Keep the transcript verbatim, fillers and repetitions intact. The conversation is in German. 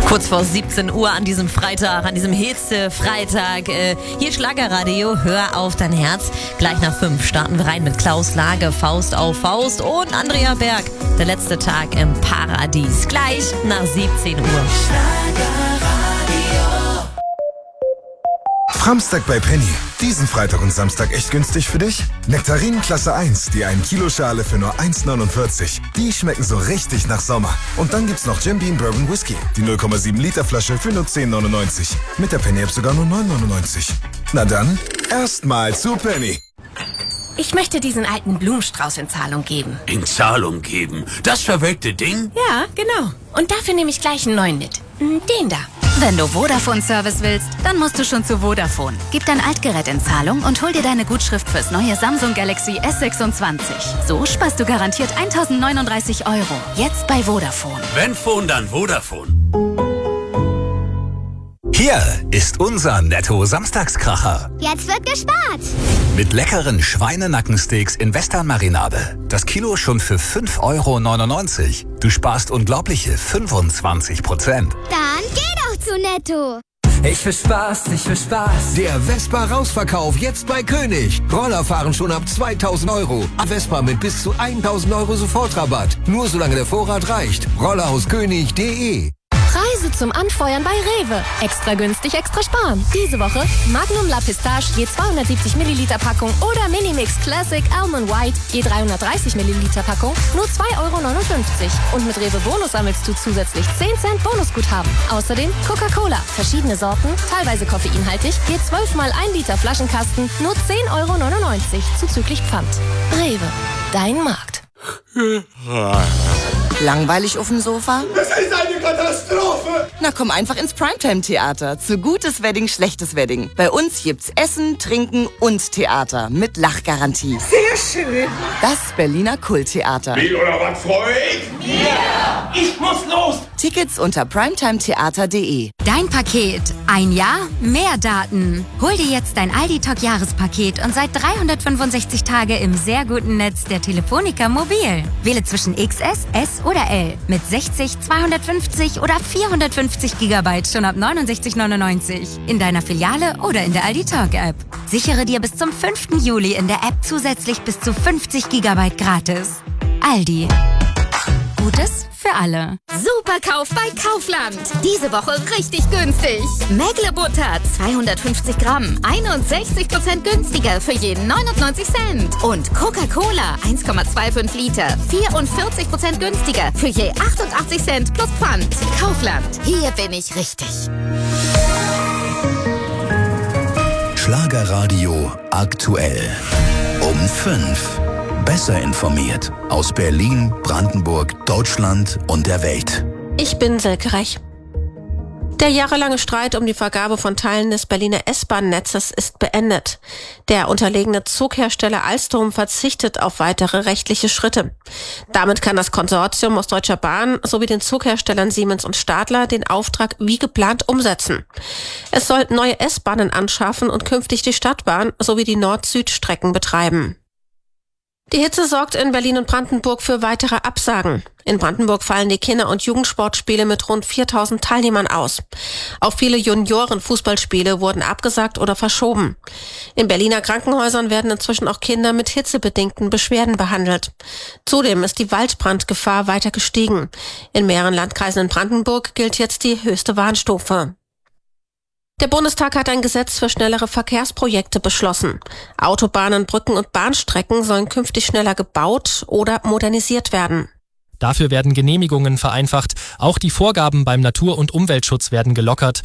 Kurz vor siebzehn Uhr an diesem Freitag, an diesem Hitze-Freitag. Äh, hier Schlagerradio, hör auf dein Herz. Gleich nach fünf starten wir rein mit Klaus Lage, Faust auf Faust und Andrea Berg. Der letzte Tag im Paradies. Gleich nach siebzehn Uhr. Framstag bei Penny. Diesen Freitag und Samstag echt günstig für dich? Nektarinen Klasse eins, die ein Kilo Schale für nur eins neunundvierzig. Die schmecken so richtig nach Sommer. Und dann gibt's noch Jim Beam Bourbon Whisky. Die null Komma sieben Liter Flasche für nur zehn neunundneunzig. Mit der Penny App sogar nur neun neunundneunzig. Na dann, erstmal zu Penny. Ich möchte diesen alten Blumenstrauß in Zahlung geben. In Zahlung geben? Das verwelkte Ding? Ja, genau. Und dafür nehme ich gleich einen neuen mit. Den da. Wenn du Vodafone-Service willst, dann musst du schon zu Vodafone. Gib dein Altgerät in Zahlung und hol dir deine Gutschrift fürs neue Samsung Galaxy S sechsundzwanzig. So sparst du garantiert eintausendneununddreißig Euro. Jetzt bei Vodafone. Wenn Phone, dann Vodafone. Hier ist unser Netto-Samstagskracher. Jetzt wird gespart. Mit leckeren Schweinenackensteaks in Western-Marinade. Das Kilo schon für fünf Euro neunundneunzig. Du sparst unglaubliche fünfundzwanzig Prozent. Dann geh doch zu Netto. Ich will Spaß, ich will Spaß. Der Vespa-Rausverkauf jetzt bei König. Roller fahren schon ab zweitausend Euro. Vespa mit bis zu eintausend Euro Sofortrabatt. Nur solange der Vorrat reicht. Roller aus König punkt de. Preise zum Anfeuern bei Rewe. Extra günstig, extra sparen. Diese Woche Magnum La Pistache je zweihundertsiebzig Milliliter Packung oder Minimix Classic Almond White je dreihundertdreißig Milliliter Packung nur zwei Euro neunundfünfzig. Und mit Rewe Bonus sammelst du zusätzlich zehn Cent Bonusguthaben. Außerdem Coca-Cola, verschiedene Sorten, teilweise koffeinhaltig, je zwölf mal ein Liter Flaschenkasten, nur zehn Euro neunundneunzig zuzüglich Pfand. Rewe, dein Markt. Langweilig auf dem Sofa? Das ist eine Katastrophe! Na komm einfach ins Primetime-Theater. Zu gutes Wedding, schlechtes Wedding. Bei uns gibt's Essen, Trinken und Theater mit Lachgarantie. Sehr schön! Das Berliner Kulttheater. Wie oder was freue ich? Yeah. Ich muss los! Tickets unter primetimetheater punkt de. Dein Paket. Ein Jahr, mehr Daten. Hol dir jetzt dein Aldi-Talk-Jahrespaket und seit dreihundertfünfundsechzig Tage im sehr guten Netz der Telefonica Mobil. Wähle zwischen X S, S oder L mit sechzig, zweihundertfünfzig oder vierhundertfünfzig Gigabyte schon ab neunundsechzig neunundneunzig. In deiner Filiale oder in der Aldi Talk-App. Sichere dir bis zum fünften Juli in der App zusätzlich bis zu fünfzig Gigabyte gratis. Aldi. Gutes für alle. Superkauf bei Kaufland. Diese Woche richtig günstig. Mägle Butter zweihundertfünfzig Gramm, einundsechzig Prozent günstiger für jeden neunundneunzig Cent. Und Coca-Cola eins Komma fünfundzwanzig Liter, vierundvierzig Prozent günstiger für je achtundachtzig Cent plus Pfand. Kaufland, hier bin ich richtig. Schlagerradio aktuell. Um fünf. Besser informiert aus Berlin, Brandenburg, Deutschland und der Welt. Ich bin Silke Rech. Der jahrelange Streit um die Vergabe von Teilen des Berliner S-Bahn-Netzes ist beendet. Der unterlegene Zughersteller Alstom verzichtet auf weitere rechtliche Schritte. Damit kann das Konsortium aus Deutscher Bahn sowie den Zugherstellern Siemens und Stadler den Auftrag wie geplant umsetzen. Es soll neue S-Bahnen anschaffen und künftig die Stadtbahn sowie die Nord-Süd-Strecken betreiben. Die Hitze sorgt in Berlin und Brandenburg für weitere Absagen. In Brandenburg fallen die Kinder- und Jugendsportspiele mit rund viertausend Teilnehmern aus. Auch viele Junioren-Fußballspiele wurden abgesagt oder verschoben. In Berliner Krankenhäusern werden inzwischen auch Kinder mit hitzebedingten Beschwerden behandelt. Zudem ist die Waldbrandgefahr weiter gestiegen. In mehreren Landkreisen in Brandenburg gilt jetzt die höchste Warnstufe. Der Bundestag hat ein Gesetz für schnellere Verkehrsprojekte beschlossen. Autobahnen, Brücken und Bahnstrecken sollen künftig schneller gebaut oder modernisiert werden. Dafür werden Genehmigungen vereinfacht. Auch die Vorgaben beim Natur- und Umweltschutz werden gelockert.